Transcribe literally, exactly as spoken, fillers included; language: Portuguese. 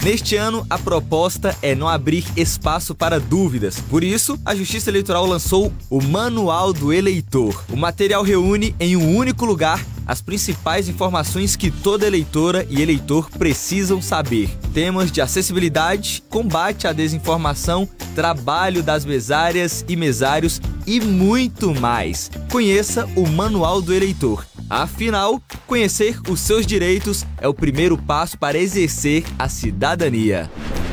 Neste ano, a proposta é não abrir espaço para dúvidas. Por isso, a Justiça Eleitoral lançou o Manual do Eleitor. O material reúne em um único lugar as principais informações que toda eleitora e eleitor precisam saber. Temas de acessibilidade, combate à desinformação, trabalho das mesárias e mesários e muito mais. Conheça o Manual do Eleitor. Afinal, conhecer os seus direitos é o primeiro passo para exercer a cidadania.